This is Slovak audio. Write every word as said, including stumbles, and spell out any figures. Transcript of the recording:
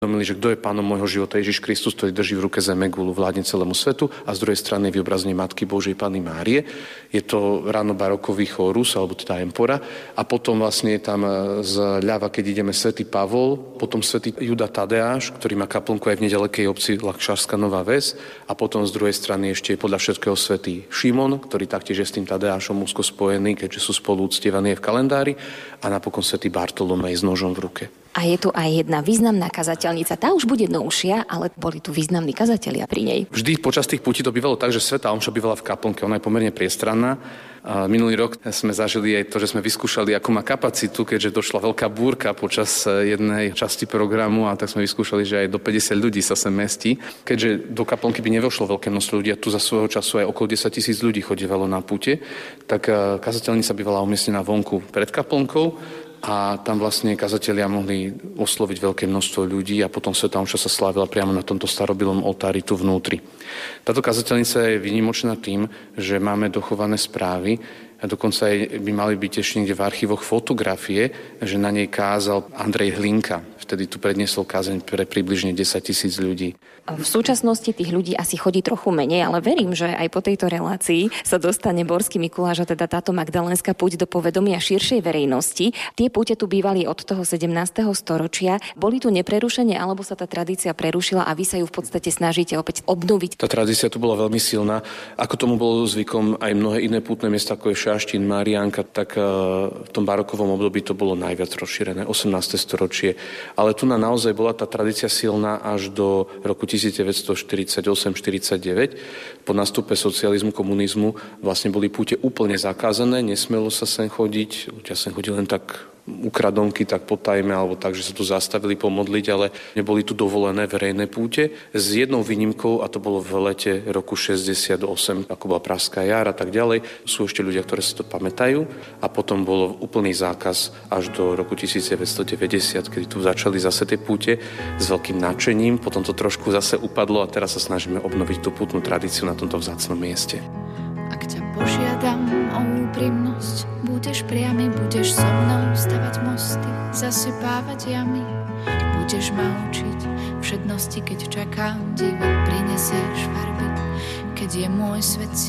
uvedomili, že kto je pánom môjho života, Ježiš Kristus, ktorý drží v ruke zemegulu, vládne celému svetu, a z druhej strany je vyobrazenie Matky Božej Panny Márie. Je to ráno barokový chórus, alebo teda empora, a potom vlastne je tam zľava, keď ideme svätý Pavol, potom svätý Juda Tadeáš, ktorý má kaplnku aj v nedalekej obci Lakšarská Nová Ves, a potom z druhej strany ešte je podľa všetkého svätý Šimon, ktorý taktiež je s tým Tadeášom úzko spojený, keďže sú spolu uctievaní v kalendári, a napokon svätý Bartolomej s nožom v ruke. A je tu aj jedna významná kazateľnica. Tá už bude novšia, ale boli tu významní kazatelia pri nej. Vždy počas tých púti to bývalo tak, že svätá omša bývala v kaplnke. Ona je pomerne priestranná. A minulý rok sme zažili aj to, že sme vyskúšali, akú má kapacitu, keďže došla veľká búrka počas jednej časti programu, a tak sme vyskúšali, že aj do päťdesiat ľudí sa sem mestí. Keďže do kaplnky by nevošlo veľké množstvo ľudí, a tu za svojho času aj okolo desať tisíc ľudí chodievalo na púte, tak kazateľnica bývala umiestnená vonku pred kaplnkou. A tam vlastne kazatelia mohli osloviť veľké množstvo ľudí, a potom svätá omša sa slávila priamo na tomto starobilom oltári tu vnútri. Táto kazateľnica je výnimočná tým, že máme dochované správy, a dokonca aj by mali byť ešte niekde v archívoch fotografie, že na nej kázal Andrej Hlinka. Vtedy tu predniesol kázeň pre približne desať tisíc ľudí. V súčasnosti tých ľudí asi chodí trochu menej, ale verím, že aj po tejto relácii sa dostane Borský Mikuláš, a teda táto magdalenská púť, do povedomia širšej verejnosti. Tie púte tu bývali od toho sedemnásteho storočia. Boli tu neprerušene, alebo sa tá tradícia prerušila a vy sa ju v podstate snažíte opäť obnoviť? Tá tradícia tu bola veľmi silná. Ako tomu bolo zvykom aj mnohé iné pútne miesta, ako je Šaštín, Mariánka, tak v tom barokovom období to bolo najviac rozšírené, osemnáste storočie. Ale tu na naozaj bola tá tradícia silná až do roku devätnásťstoštyridsaťosem štyridsaťdeväť. Po nástupe socializmu, komunizmu vlastne boli púte úplne zakázané, nesmelo sa sem chodiť, ľudia sem chodili len tak ukradonky, tak potajme, alebo tak, že sa tu zastavili pomodliť, ale neboli tu dovolené verejné púte. S jednou výnimkou, a to bolo v lete roku šesťdesiatosem, ako bola Pražská jar a tak ďalej. Sú ešte ľudia, ktorí si to pamätajú, a potom bolo úplný zákaz až do roku devätnásťstodeväťdesiat, kedy tu začali zase tie púte s veľkým nadšením, potom to trošku zase upadlo, a teraz sa snažíme obnoviť tú pútnu tradíciu na tomto vzácnom mieste. Ak ťa požiadam o úprimnosť, budeš priamy, budeš so mnou stavať mosty, zasypávať jamy. Budeš ma učiť všednosti, keď čakám divy, prinesieš farby. Keď je môj svet